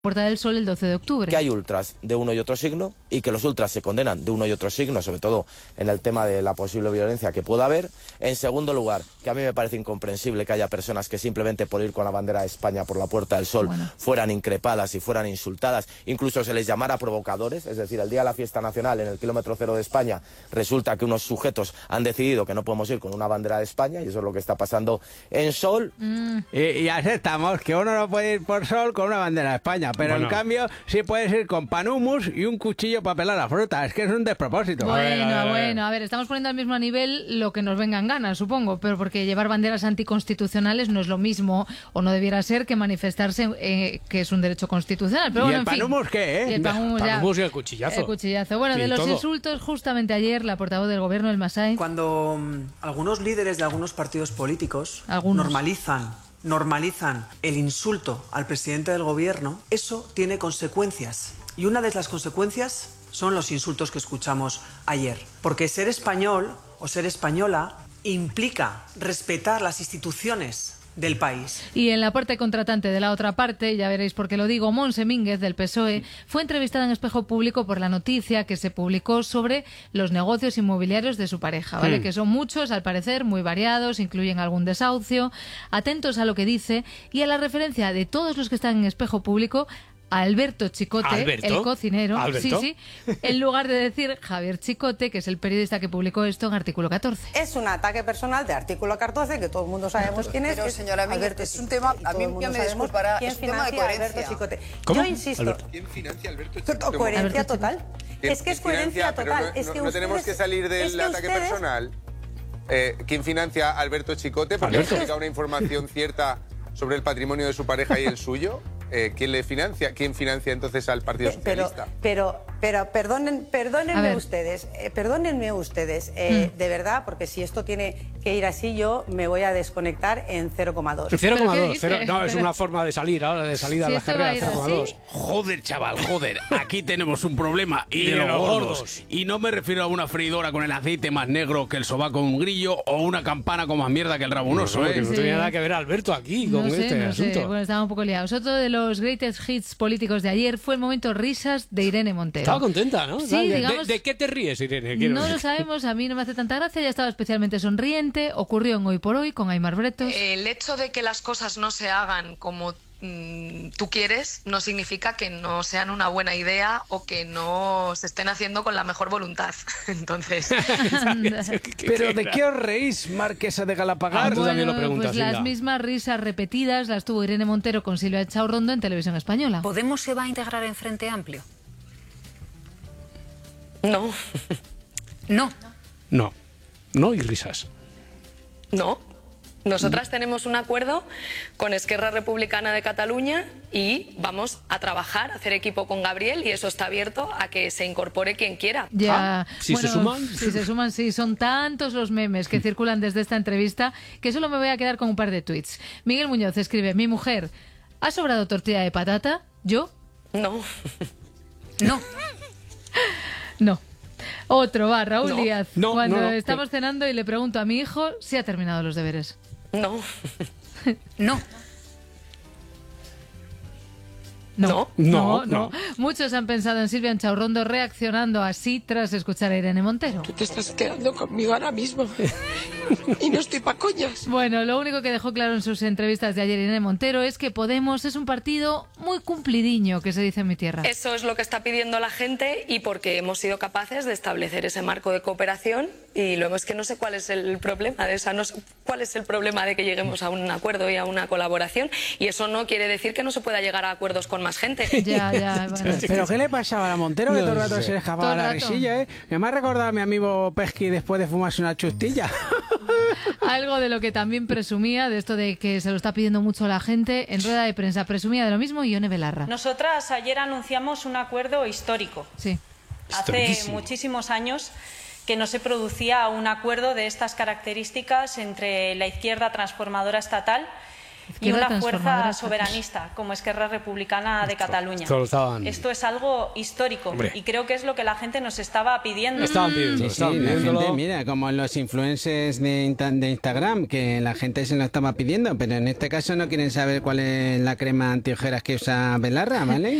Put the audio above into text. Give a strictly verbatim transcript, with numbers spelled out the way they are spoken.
Puerta del Sol el doce de octubre. Que hay ultras de uno y otro signo y que los ultras se condenan de uno y otro signo, sobre todo en el tema de la posible violencia que pueda haber. En segundo lugar, que a mí me parece incomprensible que haya personas que simplemente por ir con la bandera de España por la Puerta del Sol bueno. fueran increpadas y fueran insultadas, incluso se les llamara provocadores, es decir, el día de la fiesta nacional en el kilómetro cero de España resulta que unos sujetos han decidido que no podemos ir con una bandera de España y eso es lo que está pasando en Sol. Mm. Y, y aceptamos que uno no puede ir por Sol con una bandera de España. Pero bueno. en cambio, sí puedes ir con panhumus y un cuchillo para pelar la fruta. Es que es un despropósito. Bueno, a ver, a ver, a ver. bueno, a ver, estamos poniendo al mismo nivel lo que nos vengan ganas, supongo, pero porque llevar banderas anticonstitucionales no es lo mismo, o no debiera ser, que manifestarse, eh, que es un derecho constitucional. Pero ¿Y bueno, el en panhumus fin, qué, eh? Y el panhumus, panhumus ya, y el cuchillazo. El cuchillazo. Bueno, y de los todo. insultos, justamente ayer, la portavoz del gobierno, el Masai... Cuando um, algunos líderes de algunos partidos políticos algunos. normalizan... normalizan el insulto al presidente del gobierno, eso tiene consecuencias. Y una de las consecuencias son los insultos que escuchamos ayer. Porque ser español o ser española implica respetar las instituciones del país. Y en la parte contratante de la otra parte, ya veréis por qué lo digo, Montse Mínguez, del P S O E, fue entrevistada en Espejo Público por la noticia que se publicó sobre los negocios inmobiliarios de su pareja, ¿vale? Mm. Que son muchos, al parecer, muy variados, incluyen algún desahucio. Atentos a lo que dice y a la referencia de todos los que están en Espejo Público a Alberto Chicote, ¿Alberto? el cocinero, ¿Alberto? sí, sí, en lugar de decir Javier Chicote, que es el periodista que publicó esto en Artículo catorce. Es un ataque personal de Artículo catorce, que todo el mundo sabemos quién es. Pero, señora Mínguez, es un tema, a mí ya me disculpará, es un tema de coherencia. Chicote. ¿Cómo? Yo insisto. Alberto. ¿Quién financia a Alberto Chicote? Coherencia total. Es que es coherencia total. No, es que no, no tenemos que salir del es que ataque ustedes... personal. Eh, ¿Quién financia a Alberto Chicote? Porque ha publicado una información cierta sobre el patrimonio de su pareja y el suyo. Eh, ¿Quién le financia? ¿Quién financia entonces al Partido Socialista? Pero, pero, pero perdonen, perdónenme ustedes, eh, perdónenme ustedes, eh, mm. de verdad, porque si esto tiene que ir así, yo me voy a desconectar en cero coma dos. cero coma dos, no, es una forma de salir ahora, de salida si a la carrera, cero coma dos. Joder, chaval, joder, aquí tenemos un problema, y, y de, de los gordos. gordos. Y no me refiero a una freidora con el aceite más negro que el sobaco de un grillo, o una campana con más mierda que el rabunoso, no, ¿eh? Que no sí. tenía nada que ver Alberto aquí con no sé, este no asunto. Sé. Bueno, estaba un poco liados. Otro de los greatest hits políticos de ayer fue el momento risas de Irene Montero. Estaba contenta, ¿no? Sí, ¿De, digamos, de, ¿De qué te ríes, Irene? Quiero no decir. lo sabemos, a mí no me hace tanta gracia, ella estaba especialmente sonriente, ocurrió en Hoy por Hoy con Aimar Bretos. El hecho de que las cosas no se hagan como mmm, tú quieres no significa que no sean una buena idea o que no se estén haciendo con la mejor voluntad. Entonces... ¿Pero de qué os reís, marquesa de Galapagar? Ah, tú también lo preguntas, pues las Hilda. mismas risas repetidas las tuvo Irene Montero con Silvia Echaurrondo en Televisión Española. ¿Podemos se va a integrar en Frente Amplio? No. No. No. No y risas. No. Nosotras tenemos un acuerdo con Esquerra Republicana de Cataluña y vamos a trabajar, a hacer equipo con Gabriel, y eso está abierto a que se incorpore quien quiera. Ya, ah, ¿si bueno, se suman? Si se suman, sí. Son tantos los memes que circulan desde esta entrevista que solo me voy a quedar con un par de tuits. Miguel Muñoz escribe: mi mujer, ¿ha sobrado tortilla de patata? ¿Yo? No. No. No. Otro va, Raúl no. Díaz. No, Cuando no, no, estamos que... cenando y le pregunto a mi hijo si ha terminado los deberes. No. No. No. No, No, no, no. Muchos han pensado en Silvia Echaurrondo reaccionando así tras escuchar a Irene Montero. Tú te estás quedando conmigo ahora mismo. Y no estoy pa' coñas. Bueno, lo único que dejó claro en sus entrevistas de ayer Irene Montero es que Podemos es un partido muy cumplidiño, que se dice en mi tierra. Eso es lo que está pidiendo la gente y porque hemos sido capaces de establecer ese marco de cooperación, y luego es que no sé cuál es el problema de esa, no sé cuál es el problema de que lleguemos a un acuerdo y a una colaboración, y eso no quiere decir que no se pueda llegar a acuerdos con más gente. Ya, ya, bueno. ¿Pero qué le pasaba a la Montero? No que todo el rato sé. se le escapaba Todo el la rato. risilla, ¿eh? Que me ha recordado a mi amigo Pesqui después de fumarse una chustilla. Algo de lo que también presumía, de esto de que se lo está pidiendo mucho la gente, en rueda de prensa presumía de lo mismo Ione Belarra. Nosotras ayer anunciamos un acuerdo histórico. Sí. Hace muchísimos años que no se producía un acuerdo de estas características entre la izquierda transformadora estatal y Izquierda una fuerza Transformadora soberanista como Esquerra Republicana de Cataluña. Esto lo estaban- Esto es algo histórico Hombre. y creo que es lo que la gente nos estaba pidiendo. Estaban pidiendo, Sí, sí, estaban la pidiéndolo. gente, mira, como los influencers de, Insta- de Instagram, que la gente se lo estaba pidiendo, pero en este caso no quieren saber cuál es la crema antiojeras que usa Belarra, ¿vale?